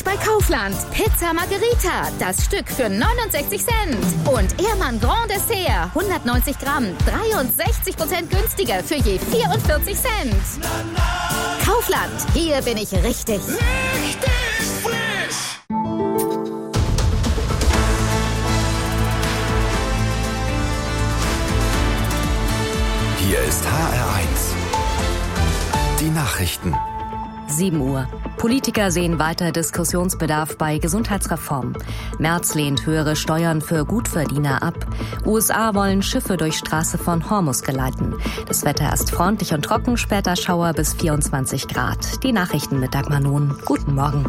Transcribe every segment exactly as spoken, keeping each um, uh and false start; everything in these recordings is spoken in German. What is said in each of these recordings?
bei Kaufland. Pizza Margherita, das Stück für neunundsechzig Cent. Und Ehrmann Grand Dessert, hundertneunzig Gramm, dreiundsechzig Prozent günstiger für je vierundvierzig Cent. Kaufland, hier bin ich richtig. Richtig frisch! Hier ist H R eins. Die Nachrichten. sieben Uhr. Politiker sehen weiter Diskussionsbedarf bei Gesundheitsreform. Merz lehnt höhere Steuern für Gutverdiener ab. U S A wollen Schiffe durch Straße von Hormuz geleiten. Das Wetter ist freundlich und trocken, später Schauer bis vierundzwanzig Grad. Die Nachrichten mit Dagmar Nun. Guten Morgen.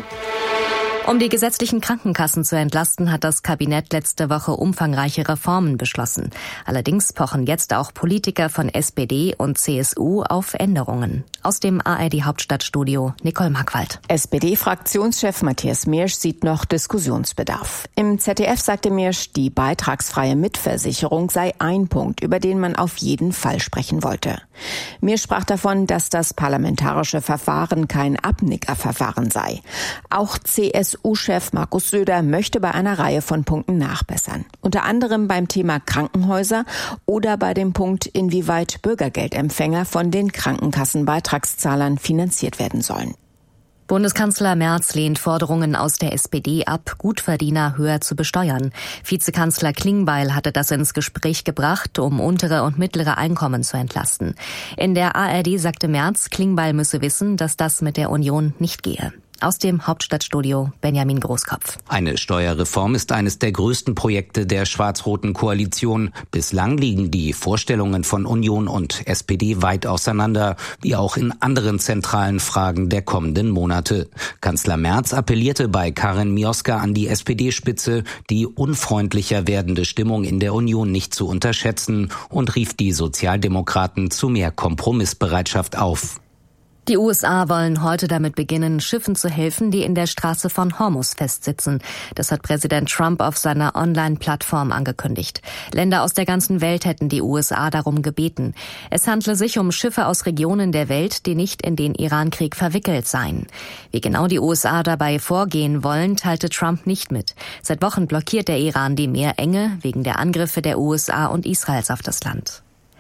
Um die gesetzlichen Krankenkassen zu entlasten, hat das Kabinett letzte Woche umfangreiche Reformen beschlossen. Allerdings pochen jetzt auch Politiker von S P D und C S U auf Änderungen. Aus dem A R D-Hauptstadtstudio Nicole Markwald. S P D-Fraktionschef Matthias Miersch sieht noch Diskussionsbedarf. Im Z D F sagte Miersch, die beitragsfreie Mitversicherung sei ein Punkt, über den man auf jeden Fall sprechen wollte. Miersch sprach davon, dass das parlamentarische Verfahren kein Abnickerverfahren sei. Auch C S U-Chef Markus Söder möchte bei einer Reihe von Punkten nachbessern. Unter anderem beim Thema Krankenhäuser oder bei dem Punkt, inwieweit Bürgergeldempfänger von den Krankenkassenbeitragszahlern finanziert werden sollen. Bundeskanzler Merz lehnt Forderungen aus der S P D ab, Gutverdiener höher zu besteuern. Vizekanzler Klingbeil hatte das ins Gespräch gebracht, um untere und mittlere Einkommen zu entlasten. In der A R D sagte Merz, Klingbeil müsse wissen, dass das mit der Union nicht gehe. Aus dem Hauptstadtstudio Benjamin Großkopf. Eine Steuerreform ist eines der größten Projekte der schwarz-roten Koalition. Bislang liegen die Vorstellungen von Union und S P D weit auseinander, wie auch in anderen zentralen Fragen der kommenden Monate. Kanzler Merz appellierte bei Karin Mioska an die S P D-Spitze, die unfreundlicher werdende Stimmung in der Union nicht zu unterschätzen und rief die Sozialdemokraten zu mehr Kompromissbereitschaft auf. Die U S A wollen heute damit beginnen, Schiffen zu helfen, die in der Straße von Hormuz festsitzen. Das hat Präsident Trump auf seiner Online-Plattform angekündigt. Länder aus der ganzen Welt hätten die U S A darum gebeten. Es handle sich um Schiffe aus Regionen der Welt, die nicht in den Irankrieg verwickelt seien. Wie genau die U S A dabei vorgehen wollen, teilte Trump nicht mit. Seit Wochen blockiert der Iran die Meerenge wegen der Angriffe der U S A und Israels auf das Land.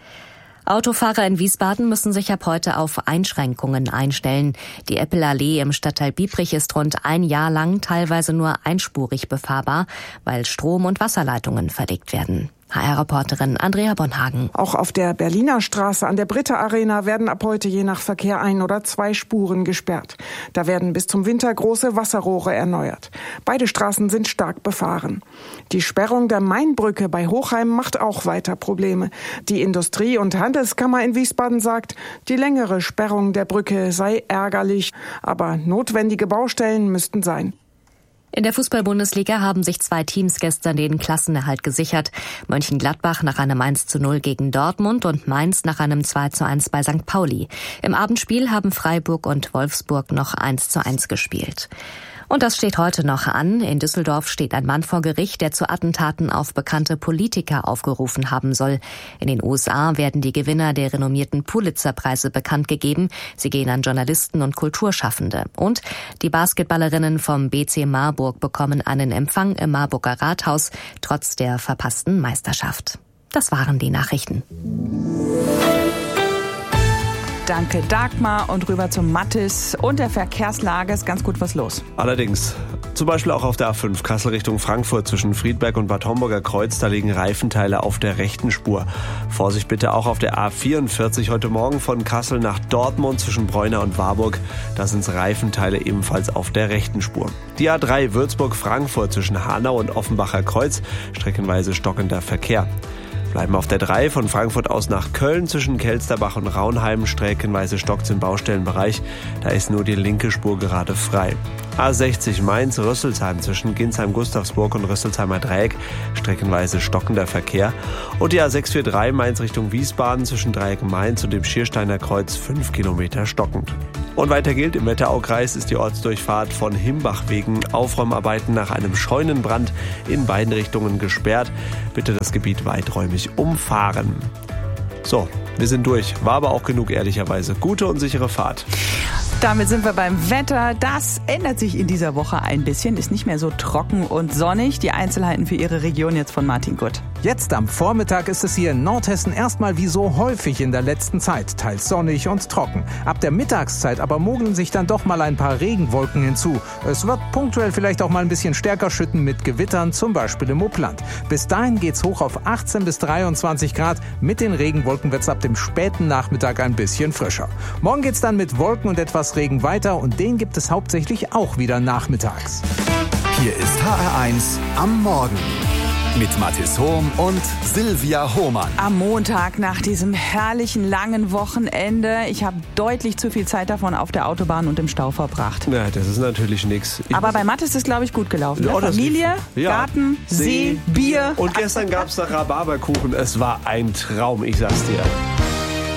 Autofahrer in Wiesbaden müssen sich ab heute auf Einschränkungen einstellen. Die Eppelallee im Stadtteil Biebrich ist rund ein Jahr lang teilweise nur einspurig befahrbar, weil Strom- und Wasserleitungen verlegt werden. H R-Reporterin Andrea Bonhagen. Auch auf der Berliner Straße an der Britta Arena werden ab heute je nach Verkehr ein oder zwei Spuren gesperrt. Da werden bis zum Winter große Wasserrohre erneuert. Beide Straßen sind stark befahren. Die Sperrung der Mainbrücke bei Hochheim macht auch weiter Probleme. Die Industrie- und Handelskammer in Wiesbaden sagt, die längere Sperrung der Brücke sei ärgerlich, aber notwendige Baustellen müssten sein. In der Fußball-Bundesliga haben sich zwei Teams gestern den Klassenerhalt gesichert. Mönchengladbach nach einem eins zu null gegen Dortmund und Mainz nach einem zwei zu eins bei Sankt Pauli. Im Abendspiel haben Freiburg und Wolfsburg noch eins zu eins gespielt. Und das steht heute noch an. In Düsseldorf steht ein Mann vor Gericht, der zu Attentaten auf bekannte Politiker aufgerufen haben soll. In den U S A werden die Gewinner der renommierten Pulitzer-Preise bekannt gegeben. Sie gehen an Journalisten und Kulturschaffende. Und die Basketballerinnen vom B C Marburg bekommen einen Empfang im Marburger Rathaus, trotz der verpassten Meisterschaft. Das waren die Nachrichten. Danke Dagmar und rüber zum Mathis und der Verkehrslage ist ganz gut was los. Allerdings, zum Beispiel auch auf der A fünf Kassel Richtung Frankfurt zwischen Friedberg und Bad Homburger Kreuz, da liegen Reifenteile auf der rechten Spur. Vorsicht bitte auch auf der A vierundvierzig heute Morgen von Kassel nach Dortmund zwischen Bräuna und Warburg, da sind Reifenteile ebenfalls auf der rechten Spur. Die A drei Würzburg-Frankfurt zwischen Hanau und Offenbacher Kreuz, streckenweise stockender Verkehr. Bleiben auf der drei von Frankfurt aus nach Köln zwischen Kelsterbach und Raunheim, streckenweise stockt's im Baustellenbereich, da ist nur die linke Spur gerade frei. A sechzig Mainz-Rüsselsheim zwischen Ginsheim-Gustavsburg und Rüsselsheimer Dreieck, streckenweise stockender Verkehr. Und die A sechshundertdreiundvierzig Mainz Richtung Wiesbaden zwischen Dreieck Mainz und dem Schiersteiner Kreuz fünf Kilometer stockend. Und weiter gilt, im Wetteraukreis ist die Ortsdurchfahrt von Himbach wegen Aufräumarbeiten nach einem Scheunenbrand in beiden Richtungen gesperrt. Bitte das Gebiet weiträumig umfahren. So, wir sind durch. War aber auch genug, ehrlicherweise. Gute und sichere Fahrt. Damit sind wir beim Wetter. Das ändert sich in dieser Woche ein bisschen. Ist nicht mehr so trocken und sonnig. Die Einzelheiten für Ihre Region jetzt von Martin Gutt. Jetzt am Vormittag ist es hier in Nordhessen erstmal wie so häufig in der letzten Zeit, teils sonnig und trocken. Ab der Mittagszeit aber mogeln sich dann doch mal ein paar Regenwolken hinzu. Es wird punktuell vielleicht auch mal ein bisschen stärker schütten mit Gewittern, zum Beispiel im Upland. Bis dahin geht's hoch auf achtzehn bis dreiundzwanzig Grad. Mit den Regenwolken wird's ab dem späten Nachmittag ein bisschen frischer. Morgen geht's dann mit Wolken und etwas Regen weiter und den gibt es hauptsächlich auch wieder nachmittags. Hier ist H R eins am Morgen mit Mathis Hohm und Silvia Hohmann. Am Montag nach diesem herrlichen langen Wochenende. Ich habe deutlich zu viel Zeit davon auf der Autobahn und im Stau verbracht. Ja, das ist natürlich nichts. Aber bei Mathis ist es, glaube ich, gut gelaufen. Ja, ne? Familie, ja. Garten, See, See, Bier. Und gestern gab es noch Rhabarberkuchen. Es war ein Traum, ich sag's dir.